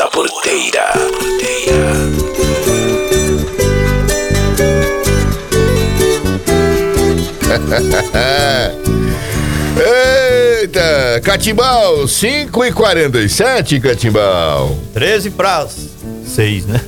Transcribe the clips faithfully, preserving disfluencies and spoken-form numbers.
da Porteira. Eita, Catimbau, cinco e quarenta e sete, Catimbau. treze para seis, né?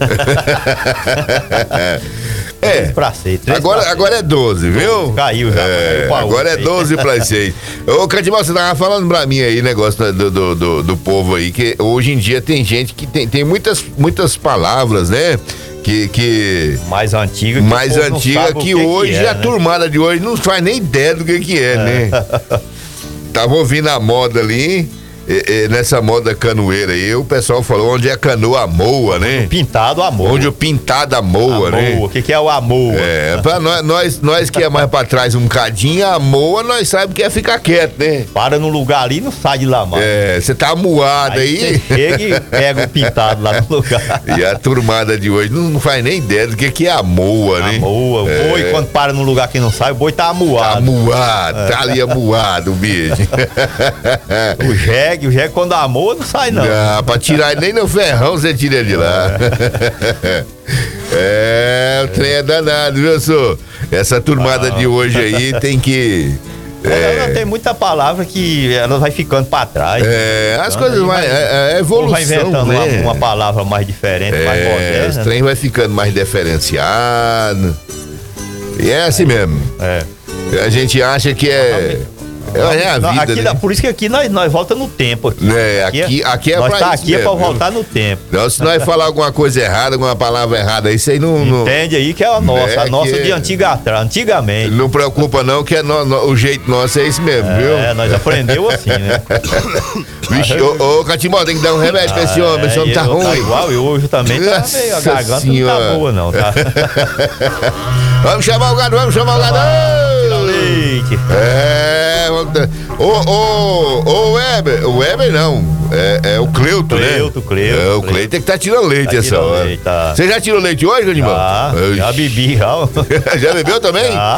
É, pra seis, agora, pra agora é doze, viu? Caiu já. É, caiu agora é doze para seis. Ô, Catimbau, você tava falando pra mim aí, negócio do, do, do, do povo aí, que hoje em dia tem gente que tem, tem muitas, muitas palavras, né? Que, que mais antiga que, mais antiga que, que hoje que é, a né? turmada de hoje não faz nem ideia do que que é, é. né? Tava ouvindo a moda ali, e, e, nessa moda canoeira aí, o pessoal falou onde é canoa moa, né? O pintado a moa. Onde o pintado a moa, a né? O que que é o amoa? É, pra nós, nós, nós que é mais pra trás um cadinho, a moa nós sabemos que é ficar quieto, né? Para no lugar ali e não sai de lá mais. É, você tá amuado aí. Aí você chega e pega o pintado lá no lugar. E a turmada de hoje não faz nem ideia do que que é a moa, né? A moa, o é. boi quando para no lugar que não sai, o boi tá amuado. Tá amuado, é. tá ali amuado o bicho. O jegue, o jegue quando amou não sai não. Não, pra tirar nem no ferrão você tira ele de lá. É, o trem é danado, viu, senhor? Essa turmada ah. de hoje aí tem que... É, ela tem muita palavra que ela vai ficando pra trás. É, as coisas vai, vai é, é evolução, vai inventando né? uma, uma palavra mais diferente, é, mais moderna. O trem vai ficando mais diferenciado. E é assim é, mesmo. É. A gente acha que é... É a vida, aqui, né? Por isso que aqui nós, nós voltamos no tempo. Aqui, é, aqui, aqui é nós pra tá isso aqui mesmo, é pra viu? voltar no tempo. Não, se nós falar alguma coisa errada, alguma palavra errada, isso aí não... não entende aí que é a nossa, é, a nossa de é, antiga, antigamente. Não preocupa não, que é no, no, o jeito nosso é esse mesmo, é, viu? É, nós aprendeu assim, né? Vixe, ô, ô Catimbau, tem que dar um remédio ah, pra esse homem, esse homem tá ruim. Tá igual, e hoje também tá meio, a garganta senhora. Não tá boa não, tá? Vamos chamar o gado, vamos chamar o gado! Tira o leite. É, ô, ô, ô, Weber, o Weber não, é, é o Cleuto, né? Cleuto, Cleuto. É, o Cleuto tem que tá tirando leite tá essa hora. Leite, tá. Você já tirou leite hoje, Catimbau? Ah, já bebi, já. Já bebeu também? Já.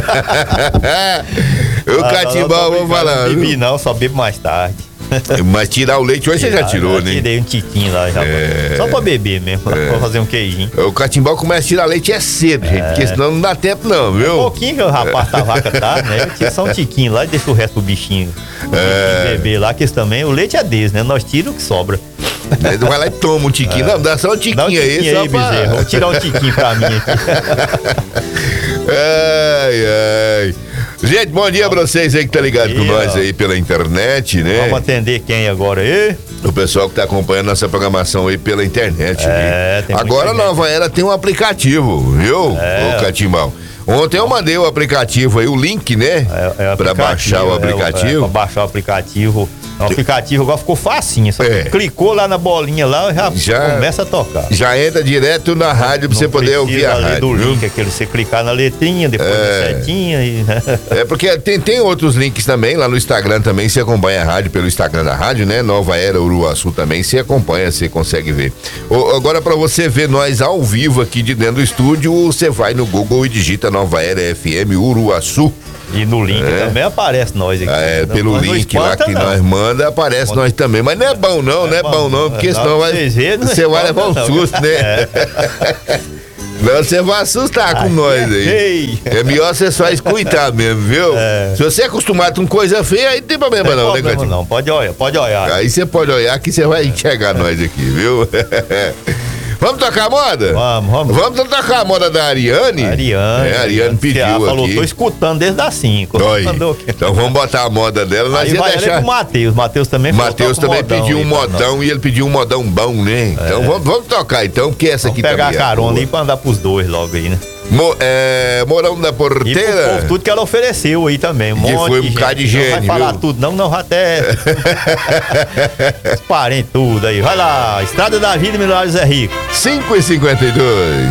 O Catimbau, vamos falar. Não bebi não, só bebo mais tarde. Mas tirar o leite hoje você já tirou, já né? Tirei um tiquinho lá, já é... só pra beber mesmo, é... pra fazer um queijinho. O Catimbau começa a tirar leite é cedo, gente, é... porque senão não dá tempo não, viu? Um pouquinho que o rapaz da vaca tá, né? Eu tiro só um tiquinho lá e deixa o resto pro bichinho, o é... bichinho beber lá, que isso também, o leite é deles, né? Nós tiramos o que sobra. Aí vai lá e toma um tiquinho, é... não, dá só um tiquinho, um tiquinho aí, aí, só pra... bezerro. Vou tirar um tiquinho pra mim aqui. Ai, ai. Gente, bom dia pra vocês aí que tá ligado com nós aí pela internet, né? Vamos atender quem agora aí? O pessoal que tá acompanhando nossa programação aí pela internet. É, tem agora a Nova Era tem um aplicativo, viu, é. o Catimbau? Ontem eu mandei o aplicativo aí, o link, né? É, é pra baixar o aplicativo. É, é, pra baixar o aplicativo. O aplicativo agora ficou facinho. Só é. Clicou lá na bolinha lá, já, já começa a tocar. Já entra direto na rádio pra não você poder ouvir a rádio. Do link, aquele, você clicar na letrinha, depois é. na setinha. E... é porque tem, tem outros links também, lá no Instagram também, você acompanha a rádio pelo Instagram da rádio, né? Nova Era Uruaçu também, você acompanha, você consegue ver. O, agora pra você ver nós ao vivo aqui de dentro do estúdio, você vai no Google e digita Nova Era F M Uruaçu. E no link é. também aparece nós aqui. É, não, pelo link lá que não. nós manda, aparece Manda. nós também. Mas não é bom não, não é, é bom não, porque não, senão vai, você vai levar um susto, né? É. Não, você vai assustar com Ai, nós aí. Ei. É melhor você só escutar mesmo, viu? É. Se você é acostumado com coisa feia, aí não tem problema não, não, né, Catinho? Não, pode olhar, pode olhar. Aí você pode olhar que você vai enxergar nós aqui, viu? Vamos tocar a moda? Vamos, vamos. Vamos tocar a moda da Ariane? Ariane. É, a Ariane pediu aqui. Falou, tô escutando desde as cinco. Então vamos botar a moda dela. Nós Aí vai deixar... pro Matheus. Matheus também Matheus também pediu um modão e ele pediu um modão bom, né? É. Então vamos, vamos tocar então, porque essa vamos aqui pegar também a carona é aí pra andar pros dois logo aí, né? Mo, é, Morão da Porteira. E pro povo, tudo que ela ofereceu aí também. Um que monte foi um de bocado de gente. gênio. Não vai falar tudo, não, não, até. Os parentes tudo aí. Vai lá, Estrada da Vida, Milionários é Rico. cinco e cinquenta e dois.